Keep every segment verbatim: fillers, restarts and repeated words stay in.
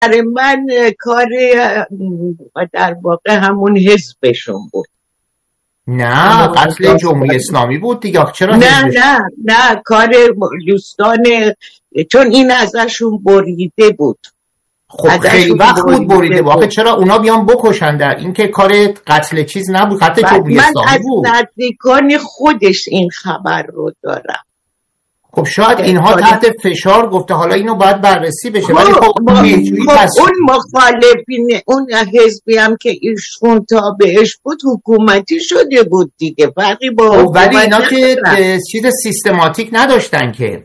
برای من کار در واقع همون حزبشون بود. نه قتل جمهوری اسلامی بود دیگه. چرا نه حزبش؟ نه نه کار دوستان، چون این ازشون بریده بود. خب خیلی وقت بود بریده بود. چرا اونا بیان بکشن؟ در این که کار قتل چیز نبود، قتل جمهوری اسلامی بود. من از نزدیکان خودش این خبر رو دارم. خب شاید اینها تحت فشار گفته حالا اینو باید بررسی بشه. ولی خب خب اون مخالفین اون حزبی هم که ایشون تابعش بود حکومتی شده بود دیگه، فرقی با خب ولی اینا که چیز سیستماتیک نداشتن که.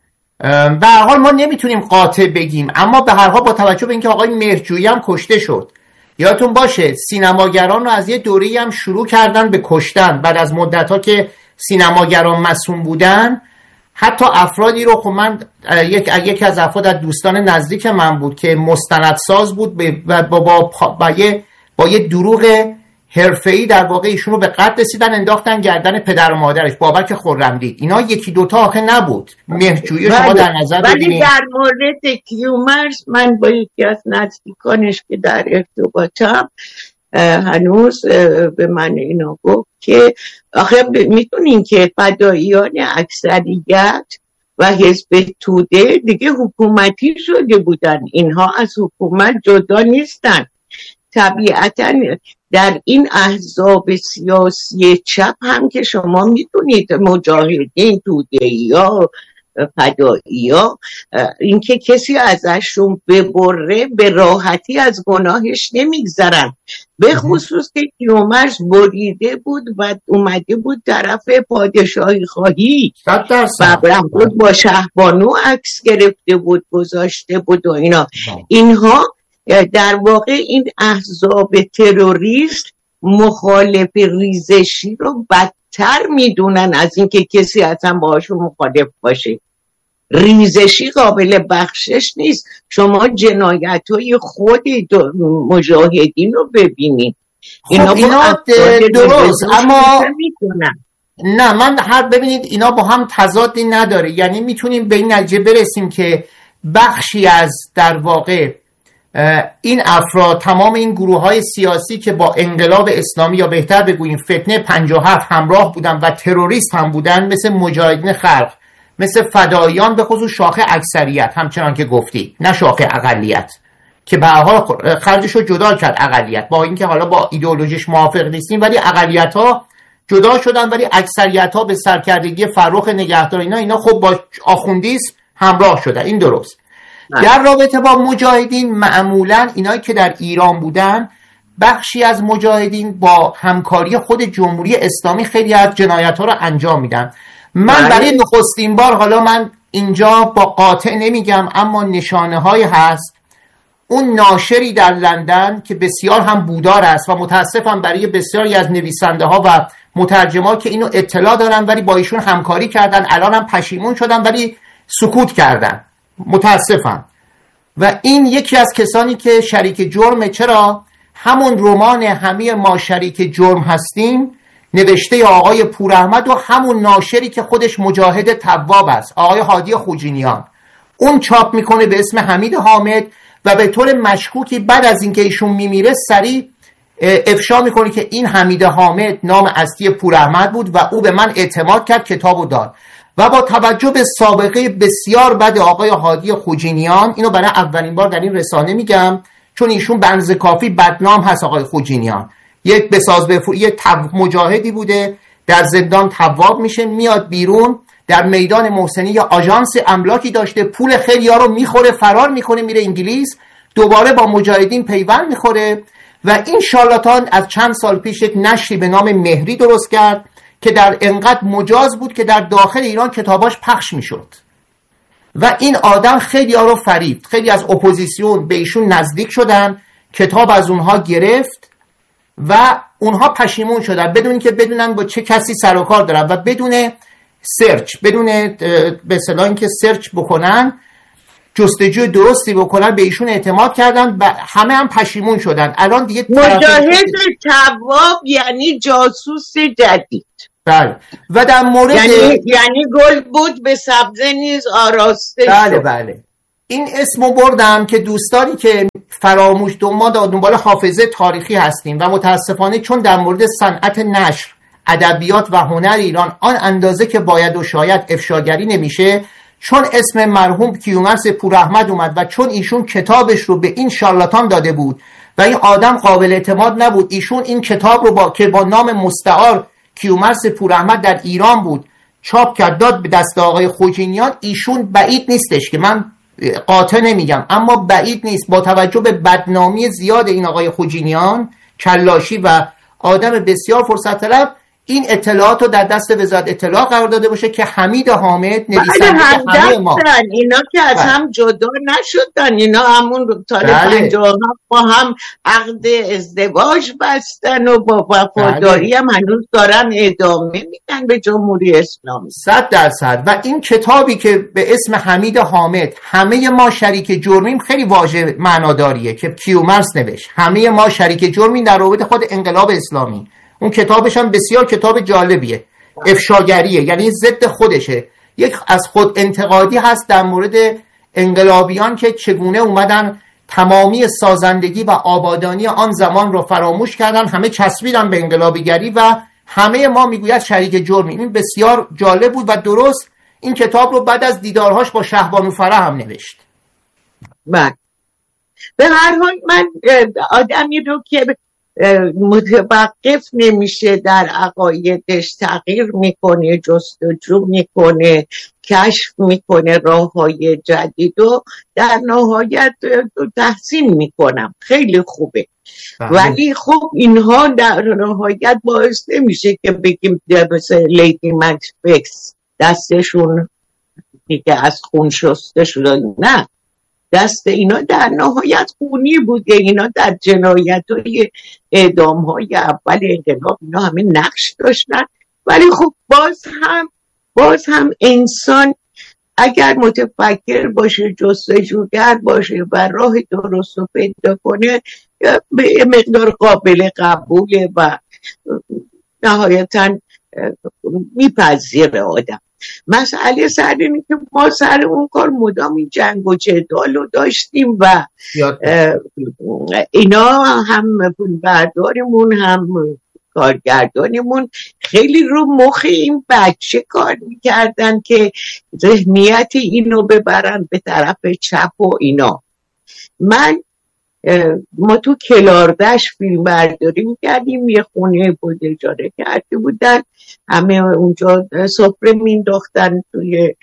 به هر حال ما نمیتونیم قاطع بگیم، اما به هر حال با توجه به اینکه آقای مهرجویی هم کشته شد، یادتون باشه سینماگران رو از یه دوره‌ای هم شروع کردن به کشتن بعد از مدت‌ها که سینماگران مصون بودن. حتی افرادی رو، خب من یک یک از افراد از دوستان نزدیک من بود که مستندساز بود و با با با یه با یه دروغ حرفه‌ای در واقع ایشونو به قتل رسیدن، انداختن گردن پدر و مادرش بابک خرمدی. اینا یکی دوتا آخه نبود. مهرجویی شما در نظر بگیرید. ولی در مورد کیومرث من با یکی از نزدیکانش که در ارتباطم هنوز به من اینا گفت که آخه میتونین که فداییان اکثریت و حزب توده دیگه حکومتی شده بودن، اینها از حکومت جدا نیستن. طبیعتا در این احزاب سیاسی چپ هم که شما میدونید مجاهدین، توده‌ای‌ها، فدایی‌ها، اینکه کسی ازشون ببره به راحتی از گناهش نمیگذرن. به خصوص که کیومرث بریده بود و اومده بود طرف پادشاهی خواهی و بود با شهبانو عکس گرفته بود گذاشته بود و اینا. اینها در واقع این احزاب تروریست مخالف ریزشی رو بدتر میدونن از اینکه کسی اصلا باهاشون مخالف باشه. ریزشی قابل بخشش نیست. شما جنایت‌های خود مجاهدین رو ببینید. خب اینا, اینا درست، اما نه من هر ببینید اینا با هم تضادی نداره. یعنی میتونیم به این نتیجه برسیم که بخشی از در واقع این افراد، تمام این گروه های سیاسی که با انقلاب اسلامی یا بهتر بگوییم فتنه پنجاه و هفت همراه بودن و تروریست هم بودن، مثل مجاهدین خلق، مثل فداییان، به خصوص شاخه اکثریت، همچنان که گفتی، نه شاخه اقلیت که به هر حال خرجش رو جدا کرد اقلیت، با اینکه حالا با ایدئولوژیش موافق نیستیم، ولی اقلیت ها جدا شدن ولی اکثریت ها به سرکردگی فرخ نگهدار اینا اینا خب با آخوندیسم همراه شدن. این درست. در رابطه با مجاهدین معمولا اینایی که در ایران بودن، بخشی از مجاهدین با همکاری خود جمهوری اسلامی خیلی از جنایت ها رو انجام میدن. من برای نخستین بار، حالا من اینجا با قاطع نمیگم اما نشانه های هست، اون ناشری در لندن که بسیار هم بودار است و متاسفم برای بسیاری از نویسنده ها و مترجمان که اینو اطلاع دارن ولی با ایشون همکاری کردن، الان هم پشیمون شدن ولی سکوت کردن، متاسفم. و این یکی از کسانی که شریک جرمه. چرا؟ همون رمان همه ما شریک جرم هستیم نوشته آقای پوراحمد و همون ناشری که خودش مجاهد تواب است، آقای هادی خوجینیان، اون چاپ میکنه به اسم حمید حامد و به طور مشکوکی بعد از اینکه ایشون میمیره سریع افشا میکنه که این حمید حامد نام اصلی پوراحمد بود و او به من اعتماد کرد، کتابو داد. و با توجه به سابقه بسیار بد آقای هادی خوجینیان، اینو برای اولین بار در این رسانه میگم چون ایشون بنز کافی بدنام هست، آقای خوجینیان یک بساز بفو... یک مجاهدی بوده، در زندان تواب میشه، میاد بیرون، در میدان محسنی یا آژانس املاکی داشته، پول خیلی ها رو میخوره، فرار میکنه، میره انگلیس، دوباره با مجاهدین پیوند میخوره. و این شارلاتان از چند سال پیش یک نشری به نام مهری درست کرد که در انقدر مجاز بود که در داخل ایران کتاباش پخش میشد. و این آدم خیلی ها رو فریفت، خیلی از اپوزیسیون به ایشون نزدیک شدن، کتاب از اونها گرفت و اونها پشیمون شدن بدون که بدونن با چه کسی سر و کار دارن و بدون سرچ، بدون به اصطلاح اینکه سرچ بکنن، جستجوی درستی بکنن، به ایشون اعتماد کردن و همه هم پشیمون شدن. الان دیگه مجاهد تواب یعنی جاسوس جدید. بله. و در مورد یعنی یعنی گل بود به سبزه نیز آراسته بله بله این اسمو بردم که دوستانی که فراموش ما دنبال حافظه تاریخی هستیم و متاسفانه چون در مورد صنعت نشر، ادبیات و هنر ایران آن اندازه که باید و شاید افشاگری نمیشه، چون اسم مرحوم کیومرث پوراحمد اومد و چون ایشون کتابش رو به این شارلاتان داده بود و این آدم قابل اعتماد نبود، ایشون این کتاب رو با که با نام مستعار کیومرث پوراحمد در ایران بود چاپ کرد داد به دست آقای خوجینیان. ایشون بعید نیستش که من قاطع نمیگم، اما بعید نیست با توجه به بدنامی زیاد این آقای خوجینیان کلاشی و آدم بسیار فرصت طلب، این اطلاعات رو در دست وزارت اطلاع قرار داده باشه که حمید حامد نویسنده همه ما اینا که از هم جدا نشدن، اینا همون سال پنجاه و هفت با هم عقد ازدواج بستن و با وفاداری هم هنوز دارن ادامه میدن به جمهوری اسلامی. صد درصد. و این کتابی که به اسم حمید حامد همه ما شریک جرمیم خیلی واژه معناداریه که کیومرث نوشت، همه ما شریک جرمیم در رابطه خود انقلاب اسلامی. اون کتابش هم بسیار کتاب جالبیه، افشاگریه، یعنی ضد خودشه. یک از خود انتقادی هست در مورد انقلابیان که چگونه اومدن تمامی سازندگی و آبادانی آن زمان رو فراموش کردن، همه چسبیدن به انقلابیگری و همه ما میگوید شریک جرمیم. این بسیار جالب بود و درست این کتاب رو بعد از دیدارهاش با شهبانو فرح هم نوشت. من به هر حال من آدمی رو که متوقف نمیشه در عقایدش، تغییر میکنه، جستجو میکنه، کشف میکنه راه های جدید و در نهایت تحسین میکنم، خیلی خوبه. ولی خب اینها در نهایت باعث نمیشه که بگیم مثل لیدی مکبث دستشون دیگه از خون شسته شده، نه، دست اینا در نهایت خونی بوده. اینا در جنایت های اعدام های اول انقلاب اینا همه نقش داشتن. ولی خب باز هم باز هم انسان اگر متفکر باشه، جستجوگر باشه و راه درست رو پیدا کنه، به مقدار قابل قبوله و نهایتا میپذیره آدم. مسئله سر اینه که ما سر اون کار مدام این جنگ و جدال رو داشتیم و اینا هم پولبردارمون هم کارگردانمون خیلی رو مخ این بچه کار میکردن که ذهنیت اینو ببرن به طرف چپ و اینا. من ما تو کلاردش فیلم برداری میکردیم، یه خونه بود اجاره کرده بودن، همه اونجا سفره مینداختن توی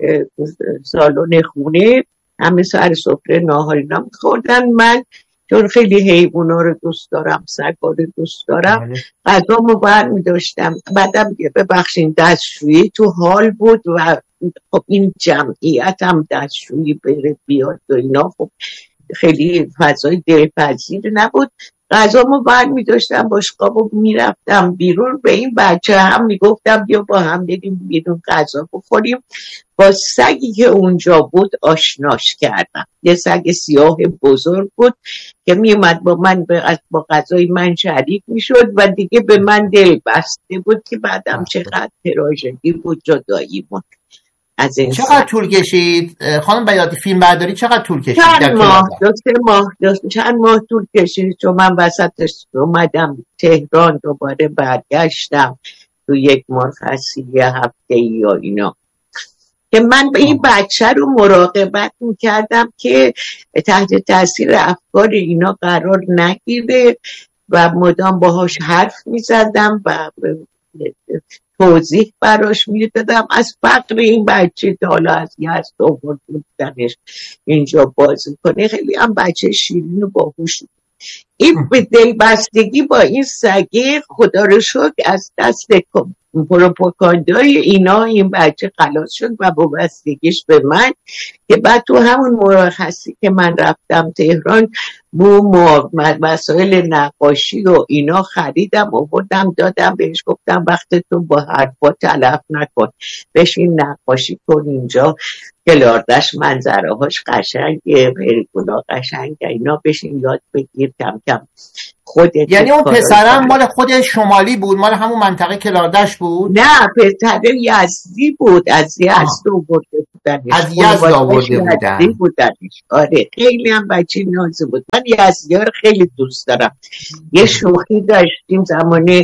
سالن خونه، همه سر سفره ناهار اینا میخوردن. من چون خیلی حیوونا رو دوست دارم، سگا رو دوست دارم، غذامو برمی‌داشتم. بعدم ببخشین دستشویی تو حال بود و خب این جمعیت هم دستشویی بره بیاد و اینا، خب خیلی فضای دلپذیر نبود. غذامو برمی‌داشتم باشقابو میرفتم بیرون، به این بچه هم میگفتم بیا با هم بریم بیرون غذا بخوریم. با سگی که اونجا بود آشناش کردم، یه سگ سیاه بزرگ بود که میومد با من با غذای من شریک میشد و دیگه به من دل بسته بود که بعدم چقدر تراژدی بود جداییمون از این. چقدر طول کشید خانم بیاتی فیلم برداری؟ چقدر طول کشید؟ چند ماه دو سه ماه دو چند ماه طول کشید، چون من وسطش اومدم تهران، دوباره برگشتم تو یک مرخصی هفته یا اینا، که من به این بچه رو مراقبت میکردم که تحت تاثیر افکار اینا قرار نگیره و مدام باهاش حرف میزدم و توضیح براش میدادم از فقر این بچه که حالا از یزد آورده بودنش اینجا بازی کنه. خیلی هم بچه شیرین و باهوش. این به دلبستگی با این سگه خدا رو شکر از دست پروپاگاندای اینا این بچه خلاص شد و وابستگیش به من، که بعد تو همون مرخصی که من رفتم تهران بو مسائل نقاشی و اینا خریدم آوردم دادم بهش، گفتم وقت تو با حرفا تلف نکن، بشین نقاشی کن اینجا، کلاردش منظره هاش قشنگه، پریگولا قشنگه، اینا بشین یاد بگیر، کم کم خودت. یعنی اون پسرم مال خود شمالی بود، مال همون منطقه کلاردش بود؟ نه پسر یزدی بود، از یزد آورده بودنش، از یزد آورده بودن. بودنش. آره خیلی هم بچه نازی بود. من یزدی ها رو خیلی دوست دارم. یه شوخی داشتیم زمان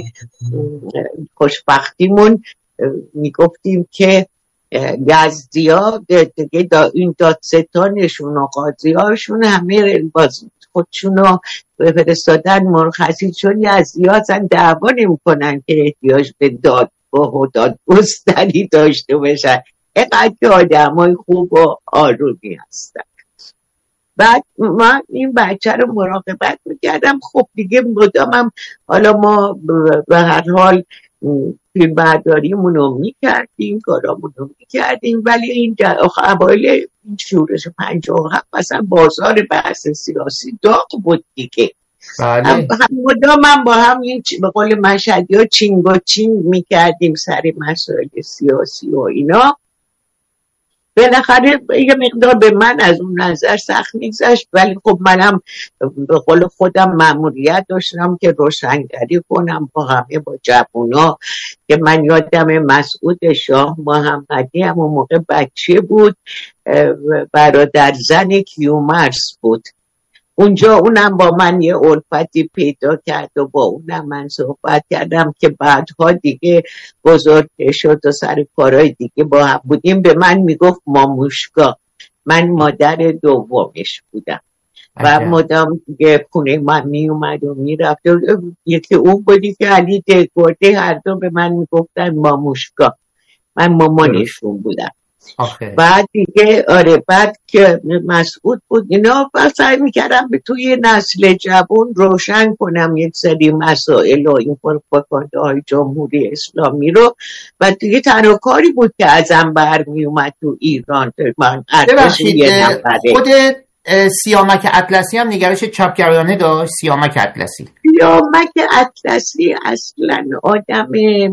خوشبختیمون، میگفتیم که یزدی ها دیگه دا این دادستانشون و قاضی هاشون همه باز خودشونو فرستادن مرخصی، چون یزدی ها اصلا دعوا نمی کنن که احتیاج به دادگاه و دادگستری داشته باشن، اینقدر که آدم های خوب و آرومی هستن. بعد من این بچه رو مراقبت میکردم. خب دیگه مدامم حالا ما به هر حال فیلم برداریمون رو میکردیم، کارامون رو میکردیم، ولی این اوایل این شورش پنجاه و هفت مثلا بازار بحث سیاسی داغ بود دیگه. بله. هم مدام هم با هم این به قول مشهدی ها چینگ و چینگ میکردیم سر مسائل سیاسی و اینا. بالاخره یه مقدار به من از اون نظر سخت میگذشت، ولی خب منم به قول خودم مأموریت داشتم که روشنگری کنم با همه با جوونا. که من یادم مسعود شاه محمدی همون موقع بچه بود، برادر زن کیومرث بود اونجا، اونم با من یه الفتی پیدا کرد و با اونم من صحبت کردم که بعدها دیگه بزرگ شد و سر کارهای دیگه با هم بودیم. به من میگفت ماموشکا، من مادر دومش بودم و مدام دیگه خونه من میومد و میرفت. یکی اون بودی که علی دگرده، هر دو به من میگفتن ماموشکا، من مامانشون بودم. آخه. بعد دیگه آره بعد که مسعود بود اینا سعی میکردم به توی نسل جوان روشن کنم یک سری مسائل و این پروپاگانده های جمهوری اسلامی رو، و دیگه تنها کاری بود که ازم برمی اومد تو ایران. من ببخشید خود سیامک اطلسی هم نگرش چپگرایانه داشت؟ سیامک اطلسی سیامک اطلسی اصلا آدم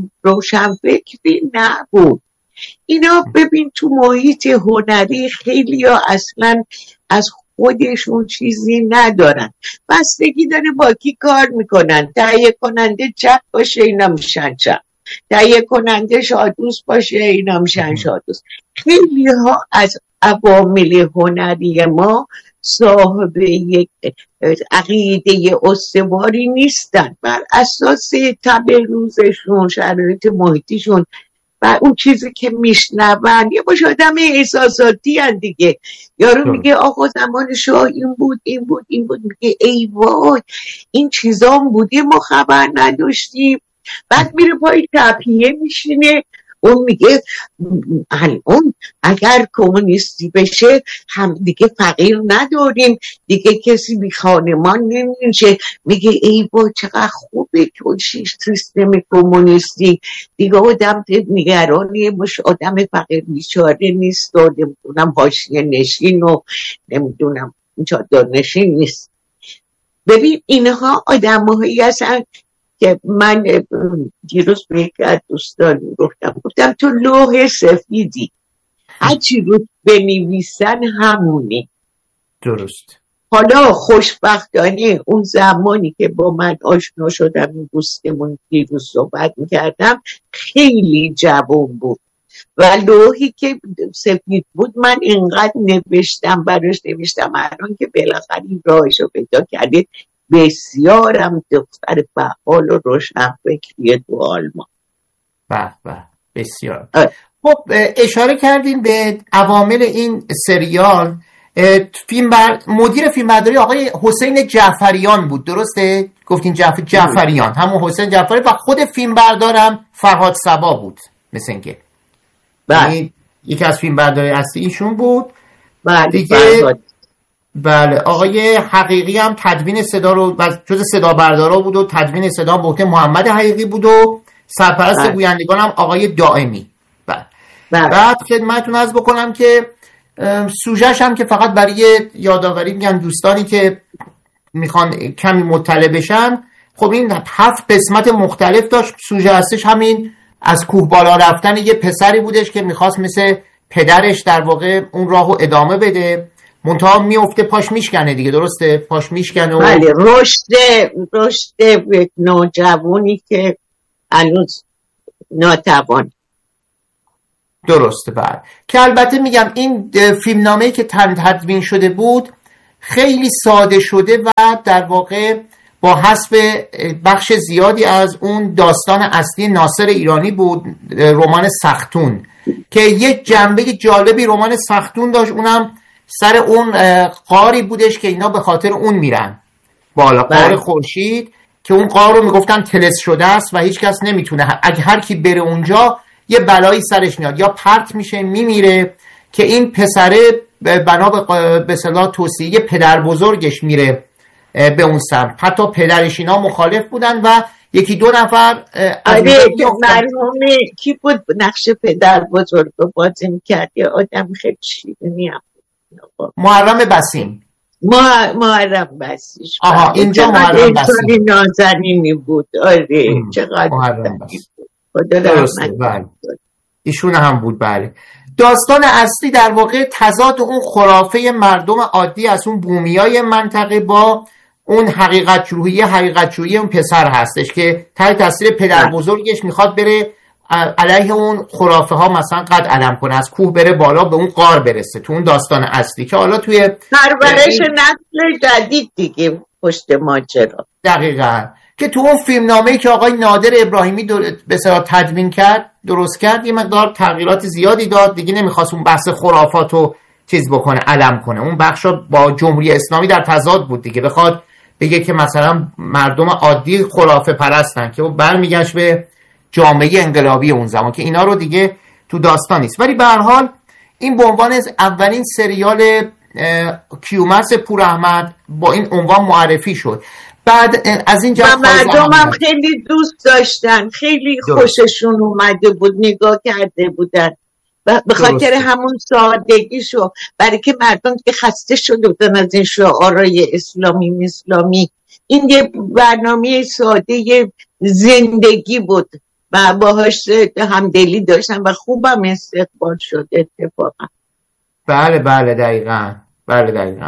روشنفکری نبود. اینا ببین تو محیط هنری خیلی ها اصلا از خودشون چیزی ندارن، بستگی داره با کی کار میکنن. تهیه کننده چپ باشه اینا میشن چپ، تهیه کننده شادوس باشه اینا میشن شادوس. خیلی ها از عوامل هنری ما صاحب یک عقیده استواری نیستن، بر اساس طبع روزشون، شرایط محیطیشون و اون چیزی که میشنون. یه باش آدم احساساتی هن دیگه. یارو میگه آقا زمان شاه این بود این بود این بود، میگه ای وای این چیزا هم بوده ما خبر نداشتیم. بعد میره پای تپیه میشینه، اون میگه الان اگر کمونیستی بشه هم دیگه فقیر نداریم دیگه، کسی بی خانمان نمیشه. میگه ای با چقدر خوبه که اون سیستم کمونیستی دیگه آدم نگرانی مش آدم فقیر بیچاره نیست و نمیدونم حاشیه نشین و نمیدونم چادر نشین نیست. ببین اینها آدم هایی هستن که من دیروز به یک از دوستان گفتم گفتم تو لوح سفیدی، هرچی رو بنویسن همونی. درست. حالا خوشبختانه اون زمانی که با من آشنا شدم این دوستمون دیروز صحبت میکردم خیلی جوان بود و لوحی که سفید بود من اینقدر نوشتم براش نوشتم الان که بالاخره این راهشو پیدا کرده. بسیارم دختر فعال و روشنفکری تو آلمان. به به بسیار. خب اشاره کردیم به عوامل این سریال. فیلم بر... مدیر فیلمبرداری آقای حسین جعفریان بود، درسته؟ گفتین جعف... جعفریان همون حسین جعفری، و خود فیلمبردارم فرهاد صبا بود مثل اینکه. یعنی یکی از فیلمبرداری اصلی ایشون بود. بله دیگه بله آقای حقیقی هم تدوین صدا رو جز صدا بردارا بود و تدوین صدا به عهده محمد حقیقی بود و سرپرست گویندگان هم آقای دائمی. بله. بعد خدمتتون عرض بکنم که سوژه‌ش هم که فقط برای یادآوری میگم دوستانی که میخوان کمی مطلع بشن، خب این هفت قسمت مختلف داشت. سوژه هستش همین از کوه بالا رفتن یه پسری بودش که میخواست مثل پدرش در واقع اون راهو ادامه بده منتها میفته پاش میشکنه دیگه، درسته؟ پاش میشکنه و بله، رشد رشد یک نوجوانی که هنوز ناتوان. درسته. بعد که البته میگم این فیلمنامه‌ای که تدوین شده بود خیلی ساده شده و در واقع با حذف بخش زیادی از اون داستان اصلی ناصر ایرانی بود، رمان سختون، که یک جنبه جالبی رمان سختون داشت، اونم سر اون غاری بودش که اینا به خاطر اون میرن بالا، غار خورشید، که اون غار رو میگفتن طلسم شده است و هیچ کس نمیتونه، اگه هر کی بره اونجا یه بلایی سرش میاد، یا پرت میشه میمیره، که این پسره بنا به اصطلاح توصیه پدر بزرگش میره به اون سمت. حتی پدرش اینا مخالف بودن و یکی دو نفر آره مرحوم کی بود نقش پدر بزرگ رو بازی میکرد، یه آدم خیلی شیرینی هم بود، محرم بسیم. محرم بسیم. آها اینجا محرم بسیم نازنینی بود. آره چقدر محرم بسیم. بله. ایشون هم بود. بله. داستان اصلی در واقع تضاد اون خرافه مردم عادی از اون بومیای منطقه با اون حقیقت جویی حقیقت جویی اون پسر هستش که تحت تاثیر پدر بزرگش میخواد بره علیه اون خرافه ها مثلا قد علم کنه، از کوه بره بالا به اون غار برسه، تو اون داستان اصلی که حالا توی پرورش نسل جدید دیگه پشت ماجرا. دقیقاً. که تو اون فیلمنامه‌ای که آقای نادر ابراهیمی به اصطلاح تدوین کرد، درست کرد، یه مقدار تغییرات زیادی داد دیگه، نمیخواست اون بحث خرافاتو چیز بکنه، علم کنه، اون بخشا با جمهوری اسلامی در تضاد بود دیگه، بخواد بگه که مثلا مردم عادی خرافه پرستن، که اون برمیگشت به جامعه انقلابی اون زمان، که اینا رو دیگه تو داستان نیست. ولی به هر حال این به عنوان اولین سریال کیومرث پوراحمد با این عنوان معرفی شد. بعد از این و مردم هم خیلی دوست داشتن، خیلی خوششون اومده بود، نگاه کرده بودن به خاطر همون سادگیشو، برای که مردم که خسته شده بودن از این شعارهای اسلامی اسلامی. این یه برنامه ساده زندگی بود و باهاش همدلی داشتن و خوبم استقبال شد اتفاقا. بله بله دقیقاً. بله دقیقاً.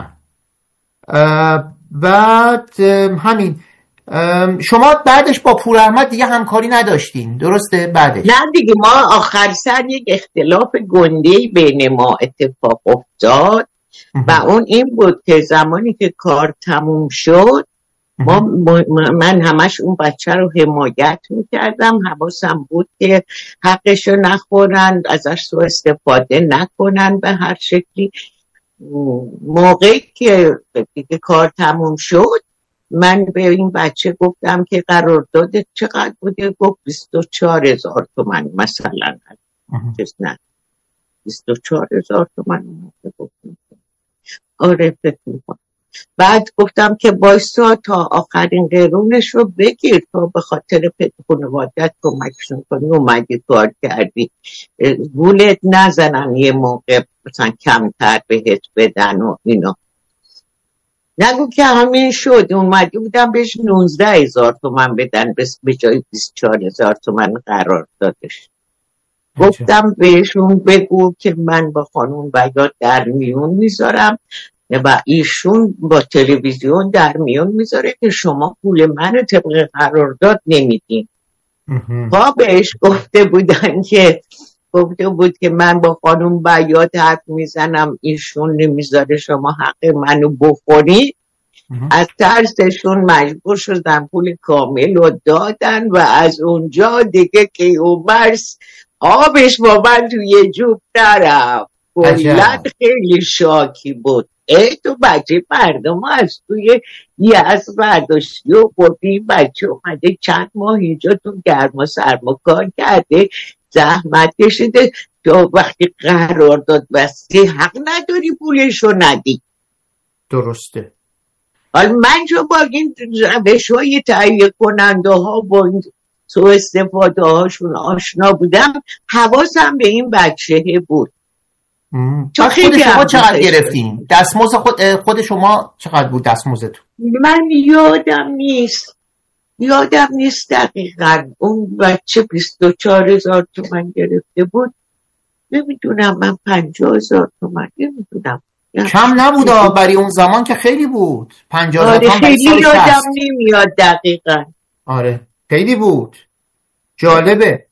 بعد همین شما بعدش با پوراحمد دیگه همکاری نداشتین، درسته؟ بعدش نه دیگه، ما آخر سر یک اختلاف گنده‌ای بین ما اتفاق افتاد و اون این بود که زمانی که کار تموم شد ما من همش اون بچه رو حمایت میکردم، حواسم بود که حقشو نخورن، ازش سوء استفاده نکنن به هر شکلی. موقعی که دیگه کار تموم شد من به این بچه گفتم که قرارداد چقدر بوده؟ گفت بیست و چهار هزار تومن مثلا. نه بیست و چهار هزار تومن. آره فکر میکنم. بعد گفتم که بایستا تا آخرین قرونش رو بگیر، تا به خاطر پدر خانوادت کمکشون کنی، اومدی کار کردی، گولت نزنن یه موقع مثلا کمتر بهت بدن و اینا. نگو که همین شد، اومدی بودم بهش نوزده هزار تومن بدن به جای بیست و چهار هزار تومن قرار دادش. گفتم بهشون بگو که من با خانون بیاد در میون میذارم و ایشون با تلویزیون در میون میذاره که شما پول من طبق قرارداد نمیدین. ها بهش گفته بودن که گفته بود که من با خانم بیاد حرف میزنم، ایشون نمیذاره شما حق منو بخوری. از ترسشون مجبور شدن پول کامل رو دادن و از اونجا دیگه کیومرث آبش با من توی جوب نرفت. کلاً خیلی شاکی بود. ای تو بچه مردم از توی یزد برداشتی و بردی، بچه اومده چند ماه اینجا تو گرما سرما کار کرده، زحمت کشیده، تو وقتی قرار داد بستی حق نداری پولشو ندی. درسته. حالا من جو با این روش های تهیه کننده ها با این سوء استفاده هاشون آشنا بودم، حواسم به این بچه بود. خود شما چقدر گرفتین؟ دستمزد خود خود شما چقدر بود دستمزدتون؟ من یادم نیست یادم نیست دقیقاً. اون بچه بیست و چهار هزار تومن گرفته بود، نمیدونم من پنجاه هزار تومن، نمیدونم کم نبود برای اون زمان که خیلی بود. پنجاه آره خیلی یادم نمیاد دقیقا. آره خیلی بود، جالبه.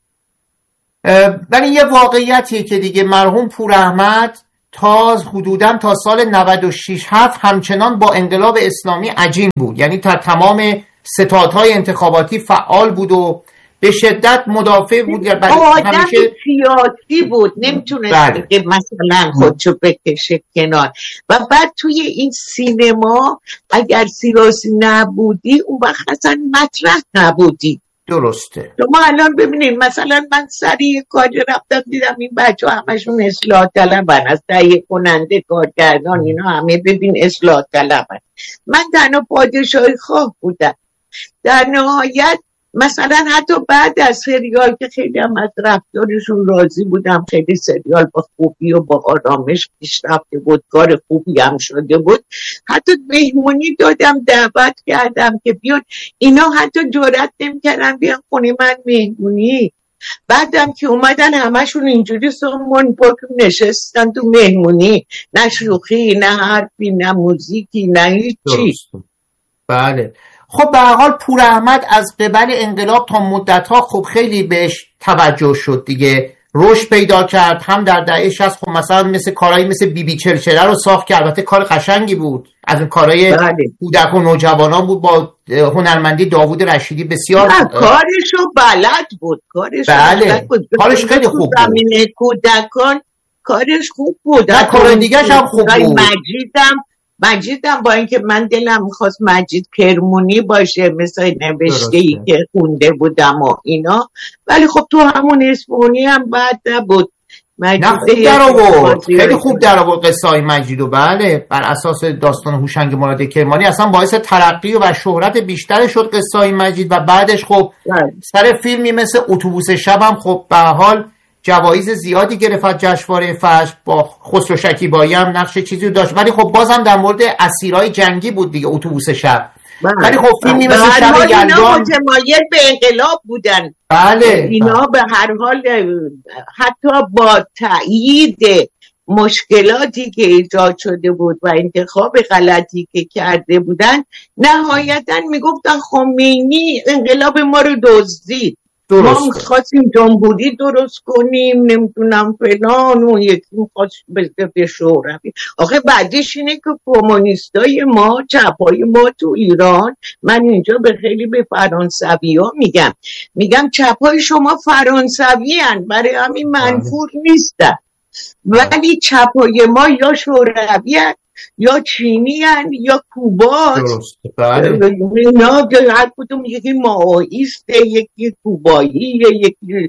ولی یه واقعیتیه که دیگه مرحوم پور احمد تا حدوداً تا سال نود و شش هفت همچنان با انقلاب اسلامی عجین بود، یعنی تا تمام ستادهای انتخاباتی فعال بود و به شدت مدافع بود. آدم همیشه سیاسی بود، نمیتونست که مثلا خودشو بکشه کنار. و بعد توی این سینما اگر سیاسی نبودی اون وقت اصلا مطرح نبودی. درسته. شما الان ببینید مثلا من سریع کاری رفتم دیدم این بچه ها همشون اصلاح طلبن، از تهیه کننده کارگردان اینا همه ببین اصلاح طلبن. من تنها پادشاهی خواه بودم. در نهایت مثلا حتی بعد از سریال که خیلی هم از رفتارشون راضی بودم، خیلی سریال با خوبی و با آرامش پیش رفته بود، کار خوبی هم شده بود، حتی مهمونی دادم، دعوت کردم که بیان، اینا حتی جرئت نمی‌کردن بیان خونه من مهمونی. بعدم که اومدن همشون اینجوری سمون پاکم نشستن تو مهمونی، نه شوخی نه حرفی نه موزیکی نه هیچی. بله. خب به هر حال پور احمد از قبل انقلاب تا مدت‌ها خب خیلی بهش توجه شد دیگه، رشد پیدا کرد. هم در دهه شصت خب مثلا مثل کارهایی مثل بی بی چرچره رو ساخت که البته کار قشنگی بود، از این کارهای کودک و نوجوانان بود با هنرمندی داوود رشیدی بسیار. کارشو بلد بود، کارش بله. بلد بود، کارش خیلی خوب بود. زمینه کودکان کارش خوب بود. نه کار دیگه‌ش هم خوب بود. مجیدم مجیدم با اینکه من دلم میخواست مجید کرمونی باشه مثل نوشته‌ای که خونده بودم و اینا، ولی خب تو همون اسمونی هم بد نبود. نه خوب در آورد، خیلی خوب در آورد قصه های مجیدو. بله بر اساس داستان هوشنگ مراد کرمانی اصلا باعث ترقی و شهرت بیشتر شد قصه های مجید و بعدش خب بله. سر فیلمی مثل اتوبوس شب هم خب به حال جوایز زیادی گرفت، جشنواره فجر، با خسرو شکیبایی هم نقش چیزی داشت، ولی خب بازم در مورد اسیرای جنگی بود دیگه اتوبوس شب. ولی خب فیلمی مثل شب یلدا اینا متمایل به انقلاب بودن. بله اینا بله. به هر حال حتی با تأیید مشکلاتی که ایجاد شده بود و انتخاب غلطی که کرده بودن، نهایتا میگفتن خمینی انقلاب ما رو دزدید، ما میخواستیم جمهوری درست کنیم نمیتونم فلان، و یکی میخواست به شوروی. آخه بعدش اینه که کمونیستای ما، چپای ما تو ایران، من اینجا به خیلی به فرانسوی ها میگم میگم چپای شما فرانسوی هن، برای همین منفور نیستن، ولی چپای ما یا شوروی هن یا چینی هن یا کوبا. بله. اینا هر کدوم یکی ماوئیسته، یکی کوبایی، یکی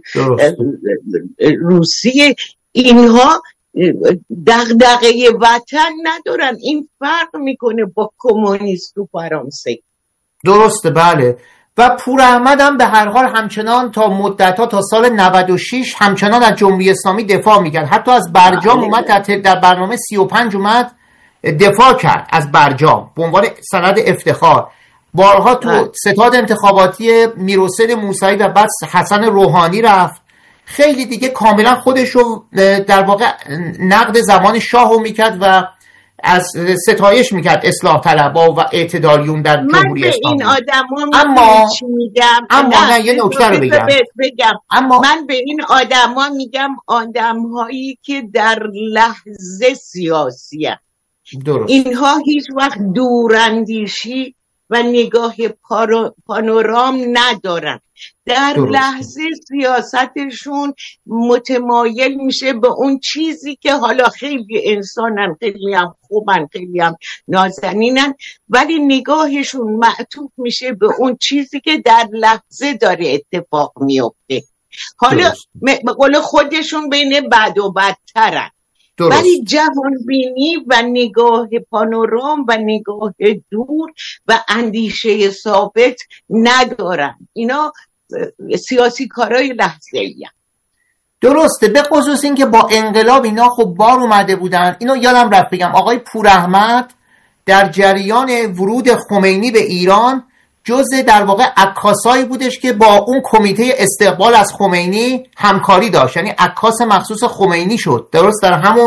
روسیه. اینها دغدغه وطن ندارن. این فرق میکنه با کمونیست و فرانسه. درسته بله. و پور احمد هم به هر حال همچنان تا مدت‌ها تا سال نود و شش همچنان از جمهوری اسلامی دفاع میکرد. حتی از برجام اومد در, در برنامه سی و پنج اومد دفاع کرد از برجام به عنوان سند افتخار. بارها تو ستاد انتخاباتی میرحسین موسوی و بعد حسن روحانی رفت. خیلی دیگه کاملا خودشو در واقع نقد زمان شاهو میکرد و از ستایش میکرد اصلاح طلبها و اعتدالیون در جمهوری اسلامی. من به این آدما اما میگم اما نه یه نکته رو بگم. بگم اما من به این آدما میگم آدمهایی که در لحظه سیاسی هست. درست. اینها هیچ وقت دوراندیشی و نگاه پانورام ندارن. در درست. لحظه سیاستشون متمایل میشه به اون چیزی که حالا خیلی انسانن، خیلی هم خوبن، خیلی هم نازنینن، ولی نگاهشون معطوف میشه به اون چیزی که در لحظه داره اتفاق میفته. حالا به قول خودشون بین بد و بدترن. درست. ولی جوانبینی و نگاه پانورام و نگاه دور و اندیشه ثابت ندارن. اینا سیاسی کارای لحظه‌ای هستند. درسته. به خصوص این که با انقلاب اینا خب بار اومده بودن. اینو یادم رفت بگم آقای پور احمد در جریان ورود خمینی به ایران جزء در واقع عکاسایی بودش که با اون کمیته استقبال از خمینی همکاری داشت، یعنی عکاس مخصوص خمینی شد. درست در همون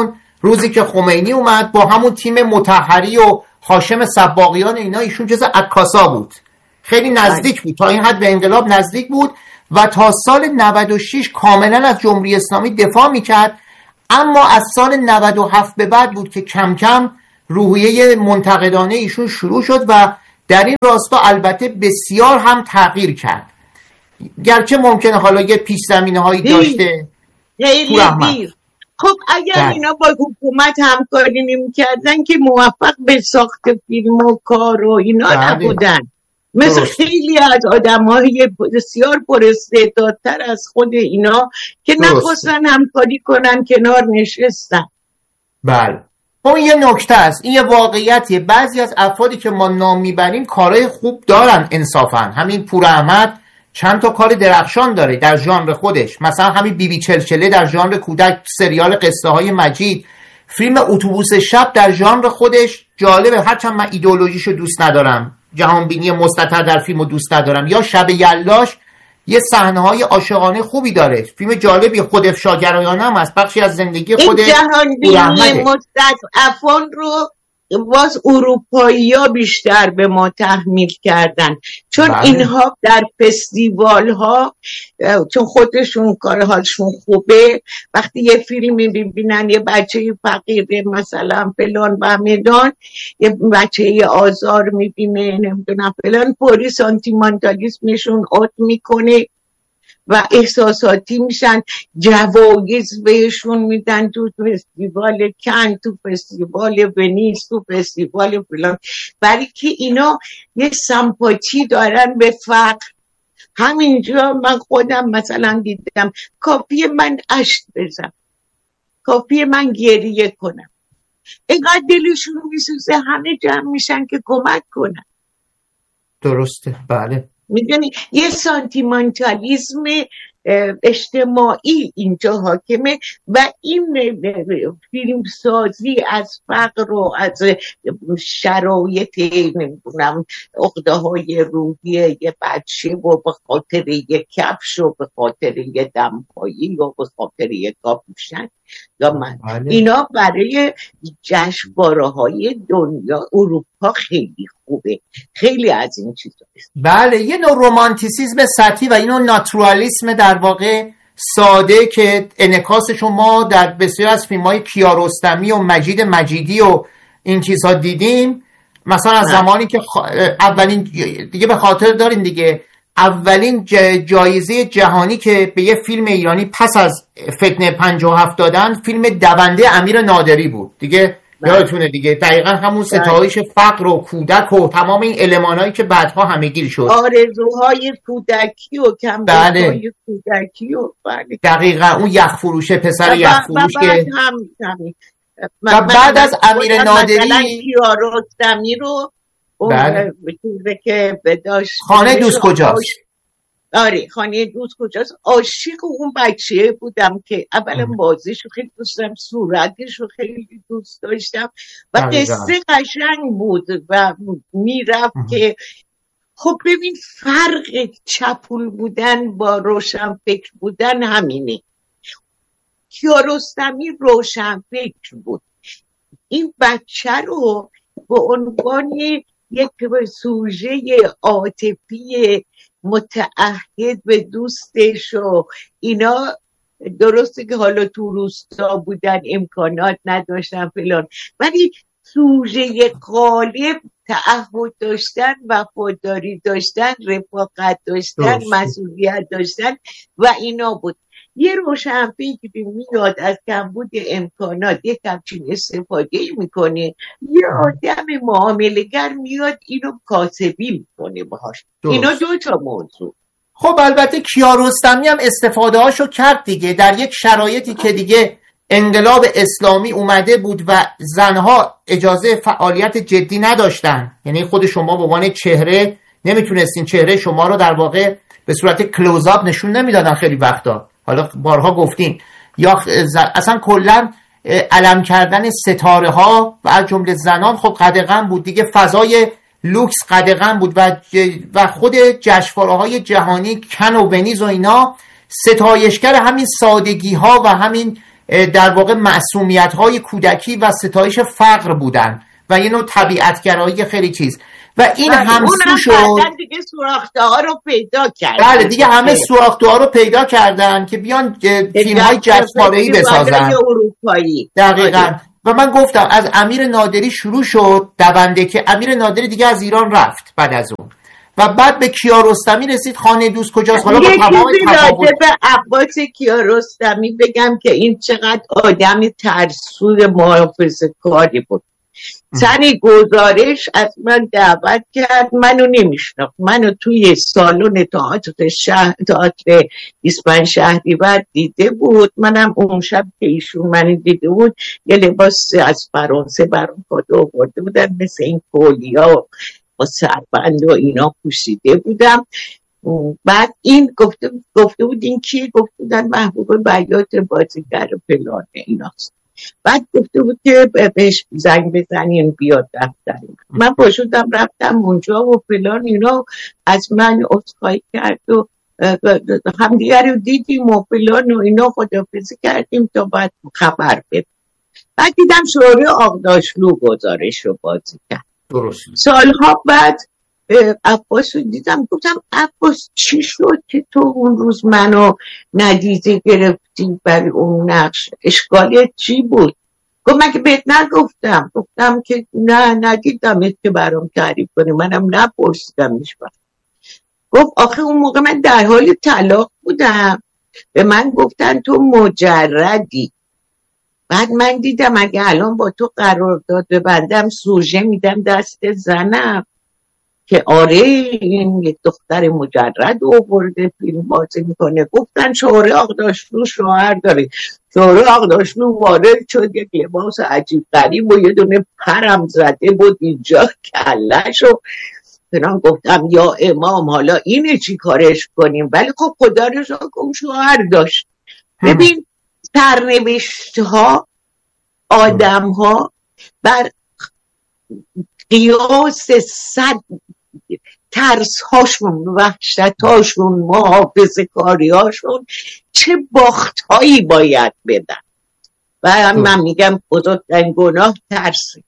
روزی که خمینی اومد با همون تیم مطهری و هاشم سباقیان اینا، ایشون جز عکاسا بود، خیلی نزدیک بود، تا این حد به انقلاب نزدیک بود و تا سال نود و شش کاملا از جمهوری اسلامی دفاع میکرد. اما از سال نود و هفت به بعد بود که کم کم روحیه منتقدانه ایشون شروع شد و در این راستا البته بسیار هم تغییر کرد، گرچه ممکنه حالا یه پیش زمینه هایی داشته. خیلی دیر. خب اگر اینا با حکومت همکاری نمی‌کردن که موفق به ساخت فیلم و کار و اینا نبودن، مثل درست. خیلی از آدم‌های بسیار پراستعدادتر از خود اینا که نخواستن همکاری کنن کنار نشستن. بله اون یه نکته است، این یه واقعیتیه. بعضی از افرادی که ما نام میبریم کارهای خوب دارن انصافا. همین پور احمد چند تا کار درخشان داره در ژانر خودش، مثلا همین بی بی چلچله در ژانر کودک، سریال قصه های مجید، فیلم اتوبوس شب در ژانر خودش جالبه، هرچند من ایدئولوژیشو دوست ندارم، جهانبینی مستتر در فیلمو دوست ندارم. یا شب یلاش یه صحنه‌های عاشقانه خوبی داره، فیلم جالبی، خود افشاگرایانه هم است، بخشی از زندگی خود جهانبینی مستضعفان رو باز اروپایی‌ها بیشتر به ما تحمیل کردن، چون بله. اینها در فستیوال ها چون خودشون کار حالشون خوبه، وقتی یه فیلمی میبینن یه بچه فقیره مثلا فلان و میدان، یه بچه آزار میبینه نمیدونم فلان، پوری سانتیمانتالیسمشون اوت میکنه و احساساتی میشن، جوایز بهشون میدن تو فستیوال کن، تو فستیوال ونیز، تو فستیوال فلان، برای که اینا یه سمپاتی دارن به فقر. همینجا من خودم مثلا دیدم کافی من اشک بزنم، کافی من گریه کنم، اینقدر دلشون میسوزه همه جمع میشن که کمک کنن. درسته بله. میدونی یه سانتیمانتالیزم اجتماعی اینجا حاکمه و این فیلم سازی از فقر و از شرایط نمیدونم عقده های روحی یه بچه و به خاطر یه کفش و به خاطر یه دمپایی و به خاطر یه کاپوشن یا من بله. اینا برای جشنواره های دنیا اروپا خیلی خوبه، خیلی از این چیزا است. بله یه نوع رومانتیسیزم سطحی و این نوع ناتورالیسم در واقع ساده که انعکاسش ما در بسیار از فیلم‌های کیارستمی و مجید مجیدی و این چیزها دیدیم. مثلا از زمانی که خ... اولین دیگه به خاطر دارین دیگه اولین جایزه جهانی که به یه فیلم ایرانی پس از فتنه پنجاه و هفت دادن، فیلم دونده امیر نادری بود دیگه. یادتونه دیگه دقیقا همون ستایش فقر و کودک و تمام این المانایی که بعدها همه گیر شد، آرزوهای کودکی و کمبودهای کودکی و بله. دقیقا اون یخ فروشه، پسر یخ فروش که و بعد از امیر نادری کیارستمی رو بله. که داشت خانه دوست کجاست. آره خانه دوست کجاست. عاشق اون بچه بودم که اولا بازیشو خیلی دوست داشتم، صورتشو خیلی دوست داشتم و قصه قشنگ بود و میرفت که خب ببین فرق چپول بودن با روشن فکر بودن همینه. کیارستمی روشن فکر بود، این بچه رو به عنوان یک سوژه عاطفی متعهد به دوستش و اینا، درسته که حالا تو روستا بودن امکانات نداشتن فلان، ولی سوژه غالب تعهد داشتن، وفاداری داشتن، رفاقت داشتن، مسئولیت داشتن و اینا بود. یه روشنفکری میاد از کمبود امکانات یک همچین استفاده میکنه، یه آدم معامله‌گر میاد اینو کاسبی میکنه باهاش. اینا دو تا موضوع. خب البته کیارستمی هم استفاده هاشو کرد دیگه، در یک شرایطی که دیگه انقلاب اسلامی اومده بود و زنها اجازه فعالیت جدی نداشتن، یعنی خود شما به عنوان چهره نمیتونستین چهره شما رو در واقع به صورت کلوزآپ نشون نمیدادن خیلی وقتا، حالا بارها گفتیم، یا اصلا کلا علم کردن ستاره ها و از جمله زنان خب قدغن بود دیگه، فضای لوکس قدغن بود و و خود جشنواره های جهانی کن و ونیز و اینا ستایشگر همین سادگی ها و همین در واقع معصومیت های کودکی و ستایش فقر بودن و یه نوع طبیعتگرایی خیلی چیز و این همسو شد. دیگه سوراخته ها رو پیدا کردن. بله دیگه همه سوراخته ها رو پیدا کردن که بیان فیلم های جذابی بسازن. دقیقاً. و من گفتم از امیر نادری شروع شد دونده که امیر نادری دیگه از ایران رفت بعد از اون و بعد به کیارستمی رسید. خانه دوست کجاست؟ حالا با تمام تفاوت به عباس کیارستمی بگم که این چقدر آدم ترسوی محافظه‌کاری بود. سر گزارش از من دعوت کرد، منو نمیشناخت، منو توی سالن تئاتر شهر تئاتر اسفند شهریور دیده بود. منم اون شب که ایشون منو دیده بود یه لباس از فرانسه برام کادو آورده بودن مثل این کولیا با سربند و اینا پوشیده بودم. بعد این گفته گفته بود این کیه؟ گفته بودن محبوب بیات بازیگر فلانه ایناست. بعد گفته بود که بهش زنگ بزنین بیاد دفتر. من پاشدم رفتم اونجا و فلان اینا، از من عذرخواهی کرد و همدیگه رو دیدیم و فلان و اینا، خداحافظی کردیم تا بعد خبر بده. بعد دیدم شورای آقداشلو گزارش رو بازی کرد. درست. سالها بعد عباس رو دیدم، گفتم عباس چی شد که تو اون روز منو ندیده گرفتی برای اون نقش؟ اشکالیت چی بود؟ گفت من که بهت نگفتم. گفتم که نه ندیدمت که برام تعریف کنی، منم نپرسیدم هیچ وقت. گفت آخه اون موقع من در حال طلاق بودم، به من گفتن تو مجردی. بعد من دیدم اگه الان با تو قرارداد ببندم سوژه میدم دست زنم که آره این یک دختر مجرد آورده فیلم بازی میکنه. گفتن شورای آقداشلو شوهر داره. شورای آقداشلو وارد شد، یک لباس عجیب غریب و یه دونه پرم زده بود اینجا کلهشو. من گفتم یا امام حالا اینه چی کارش کنیم؟ ولی خب خدا رو شکر اون شوهر داشت. ببین سرنوشت ها آدم ها بر قیاس صد ترس هاشون، وحشت هاشون، محافظه کاری هاشون چه باخت هایی باید بدن. و من میگم بزرگترین گناه ترسی.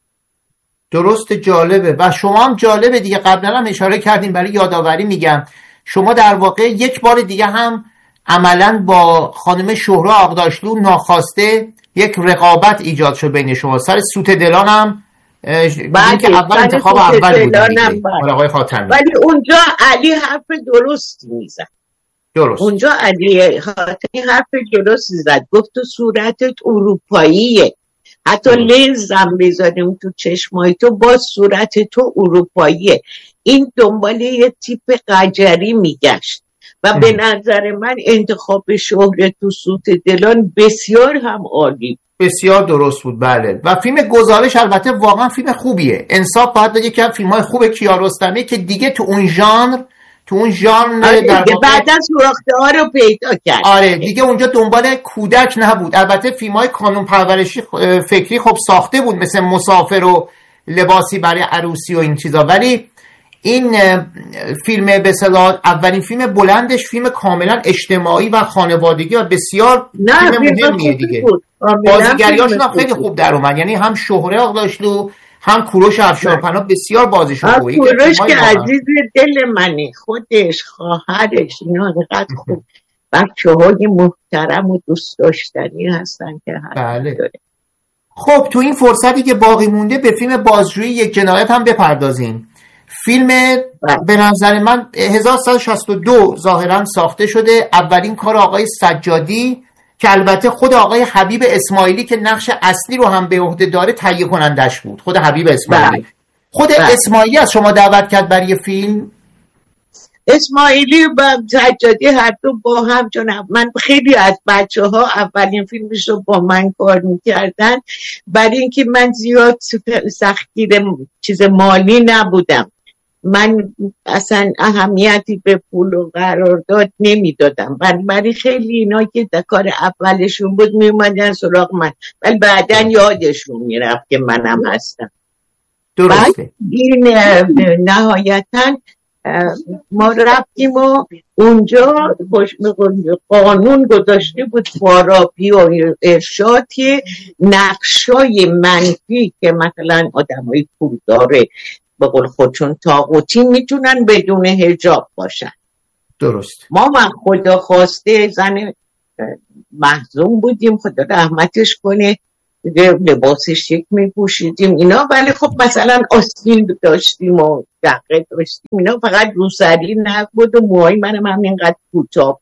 درست، جالبه. و شما هم جالبه دیگه، قبلا هم اشاره کردیم برای یادآوری میگم، شما در واقع یک بار دیگه هم عملاً با خانم شهره آقداشلو ناخواسته یک رقابت ایجاد شد بین شما سر سوت دلان هم بعد که اول انتخاب اول بود آقای خاتمی. ولی اونجا علی حرف درستی میزد. درست. اونجا علی خاتمی حرف درستی زد، گفت تو صورتت اروپاییه، حتی لنزم بذاری اون تو چشمای تو باز صورت تو اروپاییه. این دنبال یه تیپ قجری میگشت و به نظر من انتخاب شهره تو سوت دلان بسیار هم عالی، بسیار درست بود. بله. و فیلم گزارش البته واقعا فیلم خوبیه. انصاف باید بگه که فیلم های خوب کیارستمی که دیگه تو اون ژانر تو اون ژانر آره در واقع بعد از سوراخته ها رو پیدا کرد. آره دیگه اونجا دنبال کودک نبود. البته فیلم های کانون پرورشی فکری خب ساخته بود، مثل مسافر و لباسی برای عروسی و این چیزا، ولی این فیلم به اصطلاح اولین فیلم بلندش فیلم کاملا اجتماعی و خانوادگی و بسیار فیلم مهمیه دیگه. بازیگریاشون هم خیلی خوب در اومد، یعنی هم شهره آقداشلو هم کوروش افشارپناه بسیار بازیشون خوبه. کوروش که عزیز دل منی، خودش خواهرش اینا انقدر خوب بچه‌های محترم و دوست داشتنی هستن که بله. داره. خب تو این فرصتی که باقی مونده به فیلم بازجویی یک جنایت هم بپردازیم. فیلم به نظر من هزار و سیصد و شصت و دو ظاهرا ساخته شده، اولین کار آقای سجادی که البته خود آقای حبیب اسماعیلی که نقش اصلی رو هم به عهده داره تهیه کنندش بود، خود حبیب اسماعیلی. خود بله. اسماعیلی از شما دعوت کرد برای فیلم؟ اسماعیلی و سجادی هر دو با هم، چون من خیلی از بچه ها اولین فیلمش رو با من کار میکردن، برای اینکه من زیاد سختگیر چیز مالی نبودم، من اصلا اهمیتی به پول و قرارداد نمیدادم، ولی خیلی اینا که کار اولشون بود میومدن سراغ من، ولی بعدن یادشون میرفت که منم هستم. درسته. این نهایتاً ما رفتیم و اونجا قانون گذاشته بود فارابی و ارشاد که نقشای منفی که مثلا آدمای پولداره به قول خودشون طاغوتی میتونن بدون حجاب باشن. درست. ما من خدا خواسته زن محزون بودیم، خدا رحمتش کنه، لباس شیک میپوشیدیم اینا، ولی خب مثلا آستین داشتیم و دقیق داشتیم اینا، فقط روسری نبود و موهای منم همینقدر کوتاه.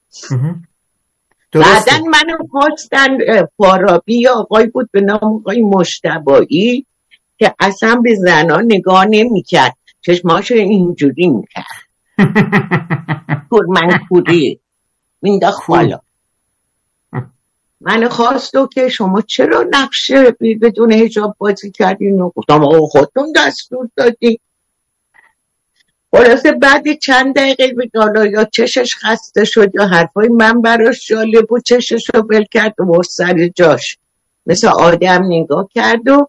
بعدن منو خواستن فارابی یا آقای بود به نام آقای مجتبایی که اصلا به زنان نگاه نمیکرد، چشماشو اینجوری میکرد منکوری مینداخت بالا. من خواستو که شما چرا نقشه بدون حجاب بازی کردین و گفتم آقا خودتون دستور دادی. خلاصه بعد چند دقیقه بگالا یا چشش خسته شد یا حرفای من براش جالب بود، چشش رو بل کرد و سر جاش مثل آدم نگاه کرد و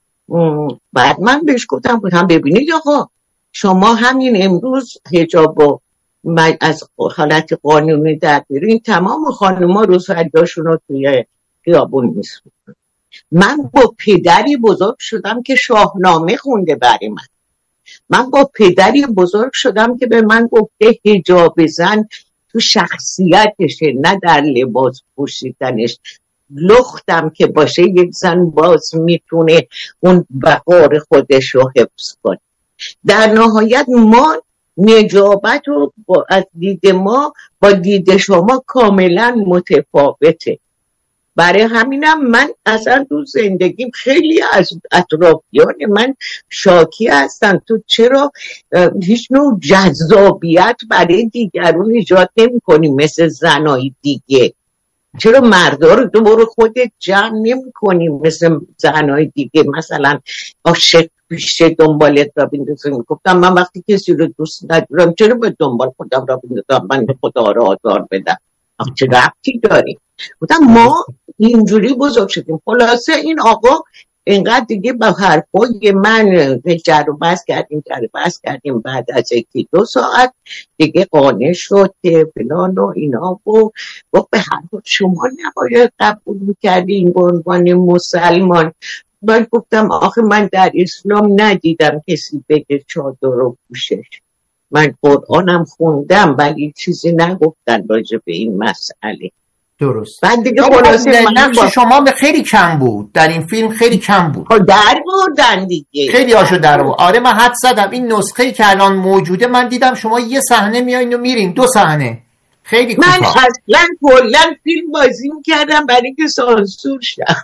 بعد من بهش گفتم گفتم ببینید آقا شما همین امروز حجاب و از حالت قانونی در بیرون تمام خانوما روسریاشون رو توی خیابون میسونن. من با پدری بزرگ شدم که شاهنامه خونده برای من. من با پدری بزرگ شدم که به من گفته حجاب زن تو شخصیتشه نه در لباس پوشیدنش. لختم که باشه یک زن باز میتونه اون وقار خودش رو حفظ کنه. در نهایت ما نجابت رو از دید ما با دید شما کاملا متفاوته. برای همینم من اصلا تو زندگیم خیلی از اطرافیان من شاکی هستن تو چرا هیچ نوع جذابیت برای دیگرون ایجاد نمی کنی مثل زنای دیگه، چرا مردا رو دوباره خودت جمع نمی کنی مثل زنای دیگه، مثلا عاشق پیشه دنبالت را بندازم. میگفتم من وقتی کسی رو دوست ندارم چرا باید دنبال خودم را بندازم، من به خدا را آزار بدم، چه ربطی داری؟ گفتم ما اینجوری بزرگ شدیم. خلاصه این آقا اینقدر دیگه با حرفای من جر و بحث کردیم جر و بحث کردیم بعد از یکی دو ساعت دیگه قانع شد که فلان و اینا و گفت به هر حال شما نباید قبول میکردین به عنوان مسلمان. من گفتم آخه من در اسلام ندیدم کسی بگه چادر و پوشش، من قرآنم خوندم ولی چیزی نگفتن راجع به این مسئله. درست. بعد دیگه خلاصه نقش با... شما به خیلی کم بود در این فیلم، خیلی کم بود. در بردن دیگه خیلی هاشو در بود. آره من حد زدم این نسخه‌ای که الان موجوده من دیدم شما یه صحنه میایین و میرین، دو صحنه خیلی کوتاه. من اصلا کلا فیلم بازی می‌کردم برای اینکه سانسور شم.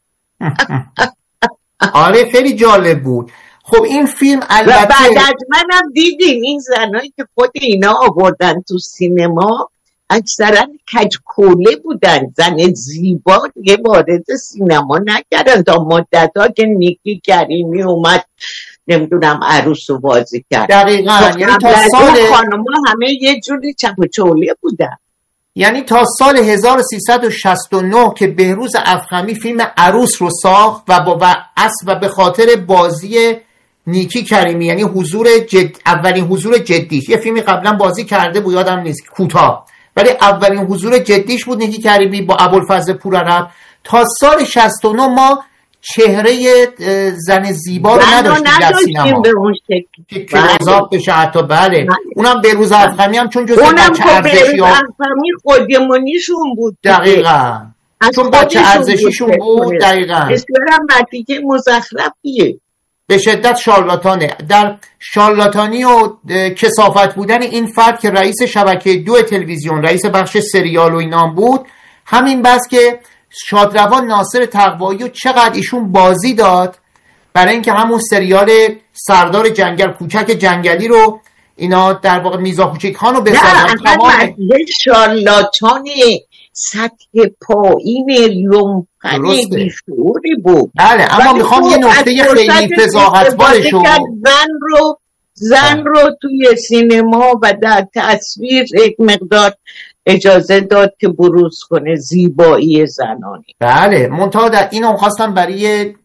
آره خیلی جالب بود. خب این فیلم البته و بعد از منم دیدیم این زنایی که خود اینا آوردن تو سینما اکثرا کجکوله بودن، زن زیبا دیگه وارد سینما نکردن تا مدت‌ها که نیکی کریمی اومد نمیدونم عروس رو بازی کرد. دقیقاً یعنی تا سال خانم‌ها همه یه جوری چپ و چوله بودن. یعنی تا سال هزار و سیصد و شصت و نه که بهروز افخمی فیلم عروس رو ساخت و با و اصل و به خاطر بازی نیکی کریمی، یعنی حضور جد اولین حضور جدیش، یه فیلمی قبلا بازی کرده بود یادم نیست کوتاه، ولی اولین حضور جدیش بود نیکی کریمی با ابوالفضل پورعرب. تا سال شصت و نه ما چهره زن زیبا رو نداشتیم در سینما که کلوزآپ بشه حتی. بله اونم بهروز افخمی هم چون جزو بچه ارزشی ها افخمی خودمونیشون بود. دقیقاً چون بچه ارزشیشون بود. دقیقاً اسمرم نتیجه مزخرفیه، به شدت شارلاتانه. در شارلاتانی و کثافت بودن این فرد که رئیس شبکه دو تلویزیون، رئیس بخش سریال و اینام بود، همین بس که شادروان ناصر تقوایی و چقدر ایشون بازی داد برای اینکه همون سریال سردار جنگل کوچک جنگلی رو اینا در واقع میرزا کوچک خان رو بسازن. نه اصلا شارلاتان سطح پایین لومپنی بیشوری بود. بله اما میخوام یه نکته خیلی فضاحتبارشو زن رو زن رو توی سینما و در تصویر یک مقدار اجازه داد که بروز کنه زیبایی زنانی. بله منتها در اینو خواستم برای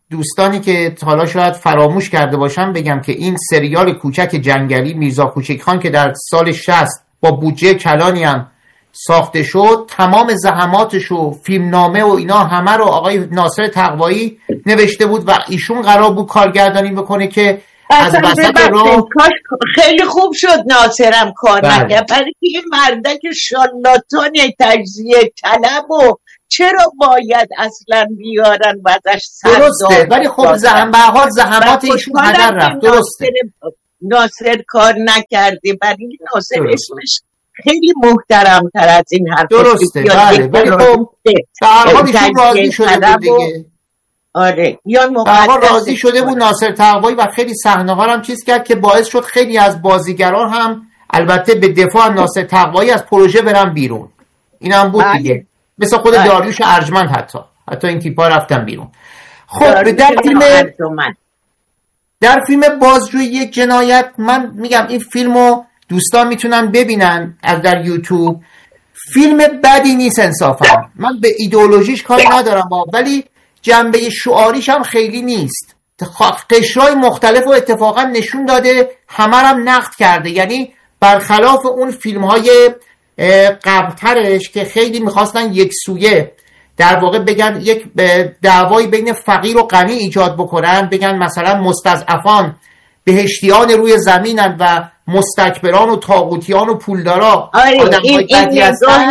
دوستانی که حالا شاید فراموش کرده باشم بگم که این سریال کوچک جنگلی میرزا کوچک خان که در سال شصت با بودجه کلانی هم ساخته شد، تمام زحماتش و فیلمنامه و اینا همه رو آقای ناصر تقوایی نوشته بود و ایشون قرار بود کارگردانی بکنه که از وسط راه خیلی خوب شد ناصرم کار نکرد، برای که این مردک شالاتان تجزیه طلب و چرا باید اصلا بیارن و ازش سردار درسته، ولی خب زحمت به حال زحمات ایشون هدر رفت. درسته ناصر کار نکرده، برای ناصر اسمش خیلی محترم تر از این حرف. درسته بله، ولی خب در حال ایشون راضی شده بود دیگه. آره یا مقدس راضی شده بود ناصر تقوایی و خیلی صحنه ها هم چیز کرد که باعث شد خیلی از بازیگران هم البته به دفاع ناصر تقوایی از پروژه برن بیرون. این هم بود دیگه، مثل خود بله. داریوش ارجمند حتی حتی این تیپا رفتن بیرون. خب در فیلم در فیلم بازجویی یک جنایت، من میگم این فیلمو دوستان میتونن ببینن از در یوتیوب. فیلم بدی نیست انصافا، من به ایدئولوژیش کاری ندارم با، ولی جنبه شعاریش هم خیلی نیست. قشرهای مختلف و اتفاقا نشون داده، همه هم نقد کرده. یعنی برخلاف اون فیلم های قبلترش که خیلی میخواستن یک سویه در واقع بگن یک دعوایی بین فقیر و غنی ایجاد بکنن، بگن مثلا مستضعفان بهشتیان روی زمینن و مستکبران و طاغوتیان و پولدارا آدم‌های بدی هستن.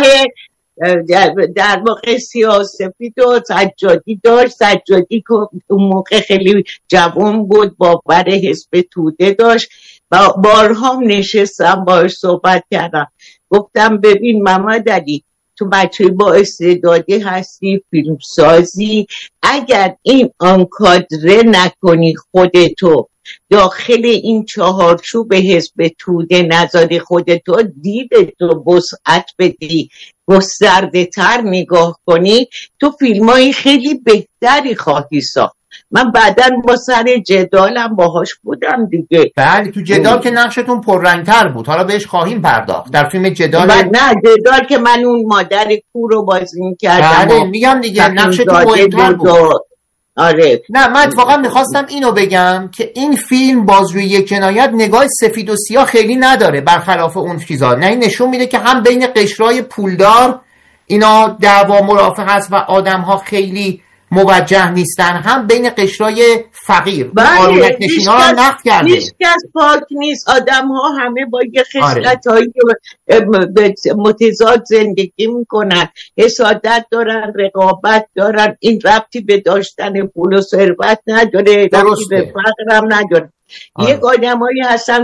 در واقع سیاه‌سفید و سجادی داشت. سجادی که اون موقع خیلی جوان بود، باور حزب توده داشت و بارها نشستم باهاش صحبت کردم، گفتم ببین محمد علی، تو بچه با استعدادی هستی، فیلمسازی، اگر این آنکادره نکنی خودتو داخل این چهارچوب حزب توده نذاری، خودتو دیدتو وسعت بدی، گسترده تر نگاه کنی، تو فیلمای خیلی بهتری خواهی ساخت. من بعداً با سر جدالم باهاش بودم دیگه. بله تو جدال که نقشتون پررنگتر بود، حالا بهش خواهیم پرداخت. در فیلم جدال نه جدال که من اون مادر کور رو بازی می‌کردم. بله میگم دیگه نقشتون مهمتر بود. آره نه من اتفاقا میخواستم اینو بگم که این فیلم بازجویی یک جنایت نگاه سفید و سیاه خیلی نداره، برخلاف اون چیزا. نه این نشون میده که هم بین قشرهای پولدار اینا دعوا مرافع هست و آدم‌ها خیلی موجه نیستن، هم بین قشرهای فقیر آرومک نشینا رو نقد کرده. هیچ کس پاک نیست، آدم ها همه با یه خصلت های متضاد زندگی میکنن، حسادت دارن، رقابت دارن. این ربطی به داشتن پول و ثروت نداره، ربطی به فقر هم نداره. آره. یک آدمایی هستن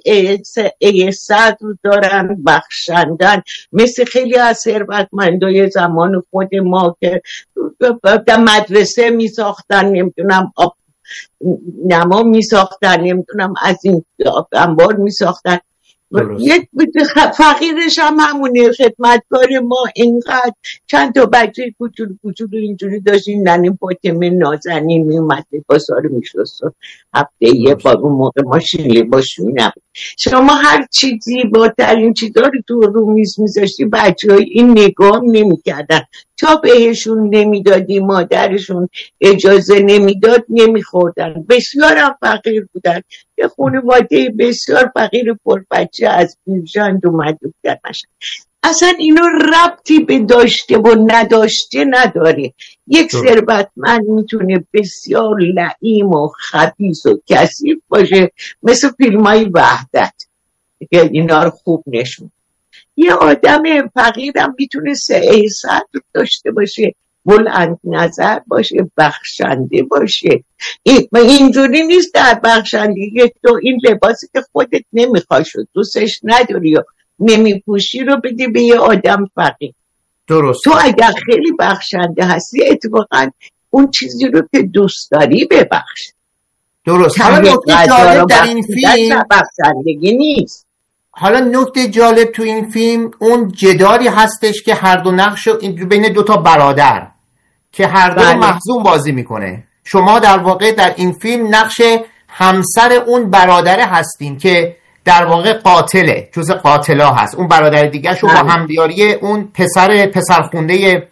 سه صدر دارن، بخشندن، مثل خیلی از ثروتمندای زمان خود ما که در مدرسه می ساختن، نمیدونم آب نما می ساختن، نمیدونم از این انبار می ساختن. یک فقیرش هم همونه، خدمتکار ما اینقدر چند تا بچه کوچولو کوچولو اینجوری داشتیم، ننیم فاطمه نازنین میومد لباسا رو میشست و هفته یه بار، اون موقع ماشین لباسشون نبود. شما هر چیزی بالاترین چیزا رو تو رو میز میذاشتی، بچه های این نگاه نمیکردن، تا بهشون نمیدادی، مادرشون اجازه نمیداد نمیخوردن. بسیار هم فقیر بودن، یه خانواده بسیار فقیر پر بچه از بیرجند اومده بودن. اصلا اینو ربطی به داشته و نداشته نداره. یک ثروتمند میتونه بسیار لعیم و خبیث و کثیف باشه، مثل فیلمای وحدت که اینا رو خوب نشون. یه آدم فقیرم میتونه سعی صدر داشته باشه، بلند نظر باشه، بخشنده باشه. این اینجوری نیست در بخشندگی تو این لباسی که خودت نمیخوای شد دوستش نداری یا نمیپوشی رو بدی به یه آدم فقیر. درست. تو اگر خیلی بخشنده هستی اتفاقا اون چیزی رو که دوست داری ببخش. درست. حالا نکته جالب در این فیلم بخشندگی نیست. حالا نکته جالب تو این فیلم اون جدالی هستش که هر دو نقش بین دو تا برادر که هر دو بله. محزون بازی میکنه. شما در واقع در این فیلم نقش همسر اون برادره هستین که در واقع قاتله، جز قاتلا هست. اون برادر دیگه شو با همدیاری اون پسر پسرخونده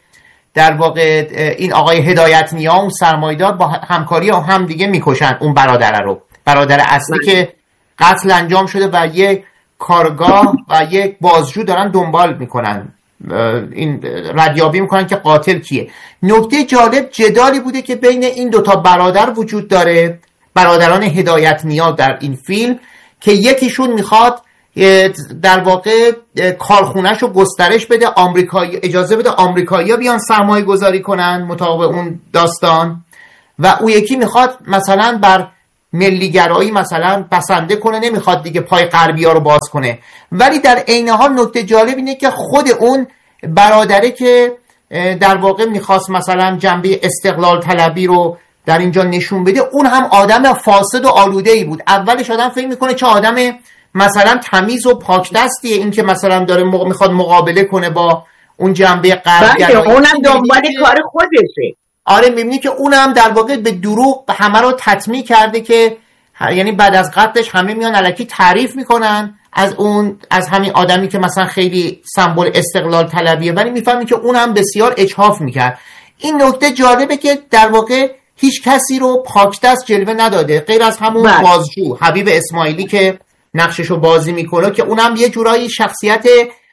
در واقع این آقای هدایت نیا اون سرمایه‌دار با همکاری هم دیگه میکشن اون برادر رو، برادر اصلی من. که قتل انجام شده و یک کارگاه و یک بازجو دارن دنبال میکنن، این ردیابی میکنن که قاتل کیه. نکته جالب جدالی بوده که بین این دوتا برادر وجود داره، برادران هدایت نیا در این فیلم، که یکیشون میخواد در واقع کارخونه‌شو گسترش بده، آمریکایی اجازه بده آمریکایی‌ها بیان سرمایه گذاری کنن مطابق اون داستان، و اون یکی میخواد مثلا بر ملیگرایی مثلا بسنده کنه، نمیخواد دیگه پای غربی‌ها رو باز کنه. ولی در عین حال نکته جالب اینه که خود اون برادره که در واقع میخواست مثلا جنبه استقلال طلبی رو در اینجا نشون بده، اون هم آدم فاسد و آلوده‌ای بود. اولش آدم فکر میکنه چه آدم مثلا تمیز و پاک دستیه، این که مثلا داره مق... میخواد مقابله کنه با اون جنبه غربگرایی، اونم دنبال کار خودشه. آره میبینی که اونم در واقع به دروغ همه رو تطمیع کرده، که یعنی بعد از قتلش همه میان الکی تعریف میکنن از اون، از همین آدمی که مثلا خیلی سمبل استقلال طلبیه، ولی میفهمی که اونم بسیار اجحاف میکرد. این نکته جالبه که در واقع هیچ کسی رو پاک دست جلوه نداده غیر از همون بله. بازجو حبیب اسماعیلی که نقششو بازی میکنه، که اونم یه جورایی شخصیت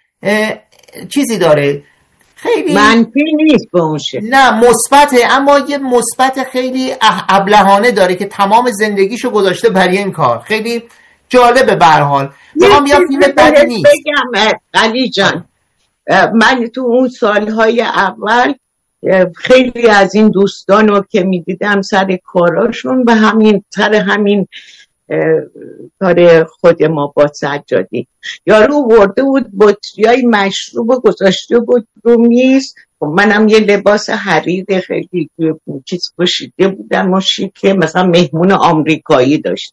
چیزی داره، خیلی منفی نیست به اون شکل، نه مثبته، اما یه مثبت خیلی ابلهانه داره که تمام زندگیشو گذاشته برای این کار. خیلی جالبه. به هر حال میگم یا فیلم بدی نیست. بگم علی جان، من تو اون سالهای اول خیلی از این دوستانو که میدیدم سر کاراشون و همین سر همین کار خود ما با سجادی، یارو ورده بود بطریای مشروب گذاشته بود رو میز، منم یه لباس حریر خیلی چیز پوشیده بودم و شیکه، مثلا مهمون آمریکایی داشت.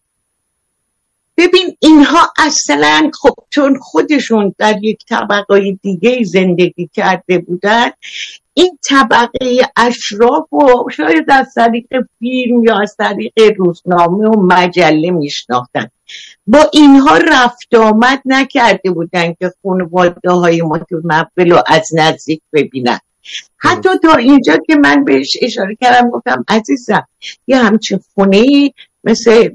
ببین اینها اصلا خب چون خودشون در یک طبقه دیگه زندگی کرده بودن، این طبقه اشراف و شاید از طریق فیلم یا از طریق روزنامه و مجله میشناختن، با اینها رفت آمد نکرده بودن که خانواده های متمول رو از نزدیک ببینن. حتی تا اینجا که من بهش اشاره کردم، گفتم عزیزم یه همچین خونه‌ای مثل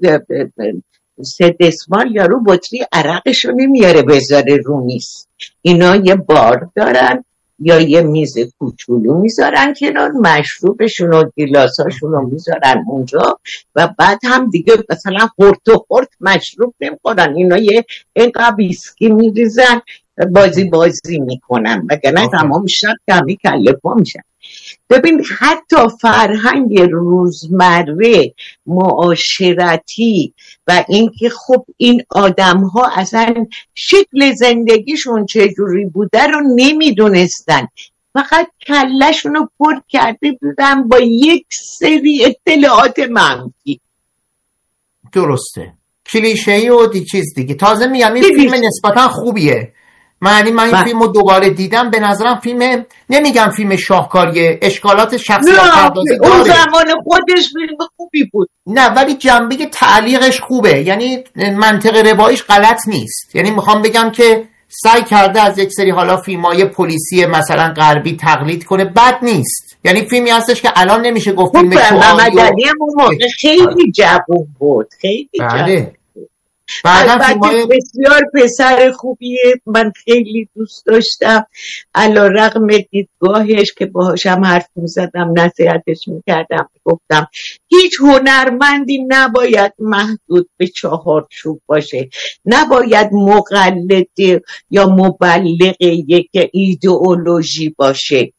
سه دسمال یارو بطری عرقشو نمیاره بذاره رو میز، اینا یه بار دارن یا یه میز کوچولو میذارن کنار، مشروبشون و گیلاساشون رو میذارن اونجا و بعد هم دیگه مثلا خورت و خورت مشروب نمیخورن، اینا یه اینقدر ویسکی میریزن بازی بازی میکنن، وگرنه تمام شب کمی کله پا میشن. ببین حتی فرهنگ روزمره معاشرتی و اینکه خب این آدم ها اصلا شکل زندگیشون چجوری بوده رو نمیدونستن، فقط کلشون رو پر کرده بودن با یک سری اطلاعات منفی. درسته، کلیشه‌ای و دی چیز دیگه. تازه میگم این فیلم نسبتا خوبیه، معنی من این فیلم رو دوباره دیدم، به نظرم فیلم، نمیگم فیلم شاهکاریه، اشکالات شخصیت پردازی داره، اون زمان خودش فیلم خوبی بود، نه ولی جنبه تعلیقش خوبه، یعنی منطق رواییش غلط نیست. یعنی میخوام بگم که سعی کرده از یک سری حالا فیلمای پلیسی مثلا غربی تقلید کنه، بد نیست. یعنی فیلمی هستش که الان نمیشه گفت فیلم شوهایی و خیلی جوون بود، خیلی جوون. البته بسیار پسر خوبیه، من خیلی دوست داشتم، علی رغم دیدگاهش که باهاشم حرف میزدم نصیحتش میکردم، گفتم هیچ هنرمندی نباید محدود به چهارچوب باشه، نباید مقلد یا مبلغ یک ایدئولوژی باشه.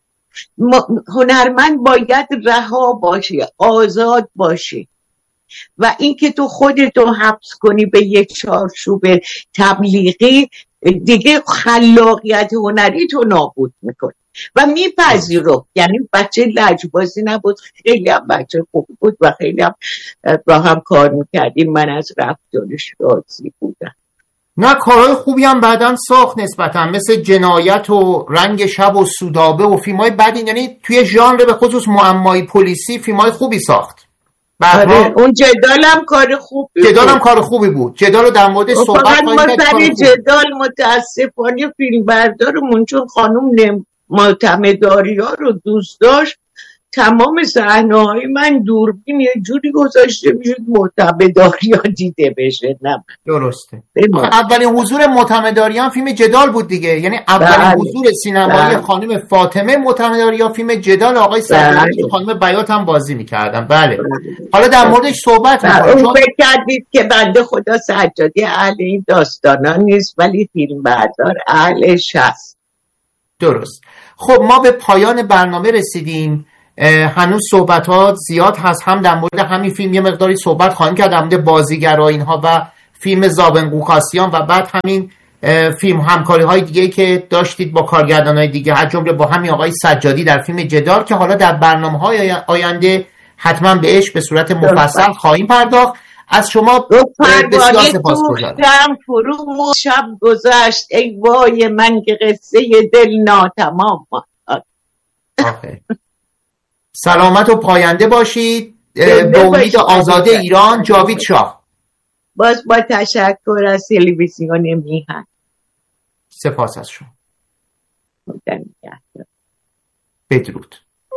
هنرمند باید رها باشه، آزاد باشه، و اینکه تو خودتو حبس کنی به یک چارچوب تبلیغی دیگه خلاقیت هنری تو نابود میکنه و میپذیرم. یعنی بچه لجبازی نبود، خیلی هم بچه خوب بود و خیلی هم با هم کار میکردیم، من از رفتارش راضی بودم. نه کارهای خوبی هم بعداً ساخت نسبتاً، مثل جنایت و رنگ شب و سودابه و فیلمای بدی، یعنی توی ژانر به خصوص معمایی پلیسی فیلمای خوبی ساخت. آره اون جدالم کار خوبی بود، جدالم کار خوبی بود، جدال در مورد صحبت کنیم. فقط ما سر جدال متاسفانه فیلم بردارمون چون خانم معتمداری ها رو دوست داشت، تمام صحنه های من دوربین یه جوری گذاشته میشد معتمداری ها دیده بشه. نه درسته. اولین حضور معتمداری هم فیلم جدال بود دیگه، یعنی اولین بله. حضور سینمایی بله. خانم فاطمه معتمداری ها فیلم جدال آقای سجادی، خانم بیات هم بازی میکردن. بله. بله حالا در موردش صحبت میکنیم. اون فکر کردید که بنده خدا سجادی اهل این داستانا نیست، ولی فیلم بردار اهلش هست. درست. خب ما به پایان برنامه رسیدیم. هنوز صحبتات زیاد هست، هم در مورد همین فیلم یه مقداری صحبت خواهیم کرد، در مورد بازیگرا اینها و فیلم زابن قوقاسیان و بعد همین فیلم همکاری های دیگه که داشتید با کارگردان های دیگه، از جمله با همین آقای سجادی در فیلم جدال که حالا در برنامه های آینده حتما بهش به صورت مفصل خواهیم پرداخت. از شما بسیار سپاسگزارم. فرو شب گذشت ای وای من که قصه دل ناتمام. آخه سلامت و پاینده باشید. به امید آزاده ایران. جاوید شاه. باز با تشکر از تلویزیون میهن. سپاس از شما. بدرود.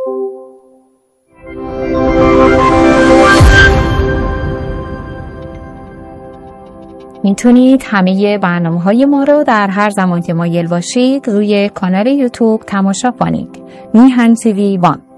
میتونید همه برنامه‌های ما رو در هر زمان که مایل باشید روی کانال یوتیوب تماشا کنید. میهن تیوی وان.